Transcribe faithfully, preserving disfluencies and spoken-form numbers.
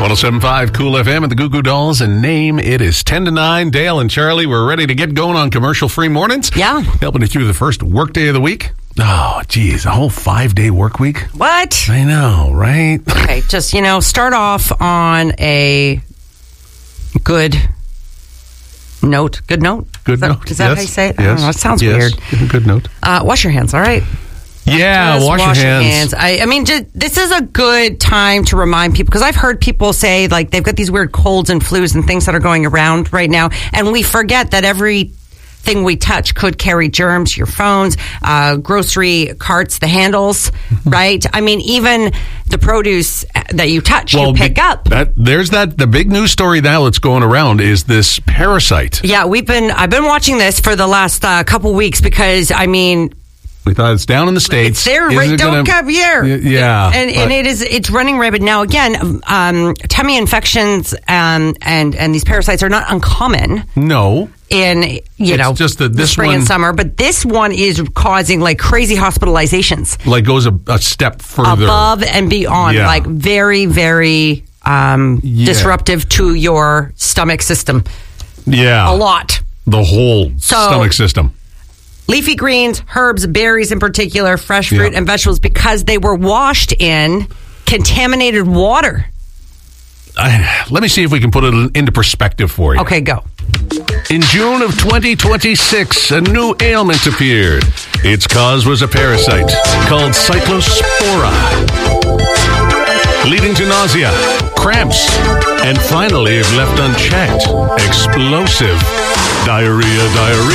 one oh seven point five Cool F M and the Goo Goo Dolls, and name it is ten to nine. Dale and Charlie, we're ready to get going on commercial-free mornings. Yeah. Helping you through the first work day of the week. Oh, geez, a whole five-day work week? What? I know, right? Okay, just, you know, start off on a good note. Good note? Good is that, note. Is that yes. how you say it? Yes. I don't know. It sounds yes. weird. Good note. Uh, wash your hands, all right? Yeah, Just wash, wash your hands. I, I mean, just, this is a good time to remind people, because I've heard people say, like, they've got these weird colds and flus and things that are going around right now, and we forget that everything we touch could carry germs, your phones, uh, grocery carts, the handles, right? I mean, even the produce that you touch, Well, you pick the, up. That, there's that, the big news story now that's going around is this parasite. Yeah, we've been, I've been watching this for the last uh, couple weeks because, I mean, We thought it's down in the States. It's there, Is right? it Don't gonna, come here. Yeah. And, and it is, it's running rampant. Now, again, um, tummy infections um, and, and these parasites are not uncommon No. in, you It's know, just that the this spring one- and summer. But this one is causing like crazy hospitalizations Like goes a, a step further. above and beyond. Yeah. Like very, very um, Yeah. disruptive to your stomach system. Yeah. A lot. The whole So- stomach system. Leafy greens, herbs, berries in particular, fresh fruit Yeah. and vegetables, because they were washed in contaminated water. I, let me see if we can put it into perspective for you. Okay, go. In June of twenty twenty-six, a new ailment appeared. Its cause was a parasite called Cyclospora, leading to nausea, cramps, and finally, if left unchecked, explosive diarrhea, diarrhea.